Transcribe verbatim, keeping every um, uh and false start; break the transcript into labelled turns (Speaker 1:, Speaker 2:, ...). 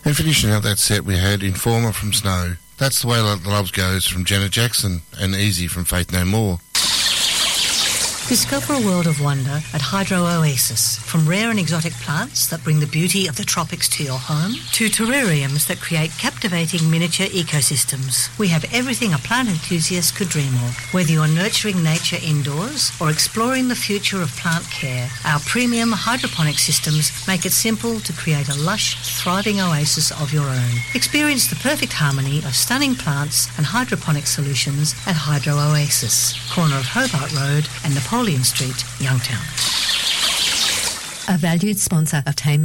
Speaker 1: And finishing out that set, we had Informer from Snow. That's the Way That Love Goes from Janet Jackson, and Easy from Faith No More.
Speaker 2: Discover a world of wonder at Hydro Oasis. From rare and exotic plants that bring the beauty of the tropics to your home, to terrariums that create captivating miniature ecosystems. We have everything a plant enthusiast could dream of. Whether you're nurturing nature indoors or exploring the future of plant care, our premium hydroponic systems make it simple to create a lush, thriving oasis of your own. Experience the perfect harmony of stunning plants and hydroponic solutions at Hydro Oasis, corner of Hobart Road and Napoleon Street, Youngtown.
Speaker 3: A valued sponsor of Tame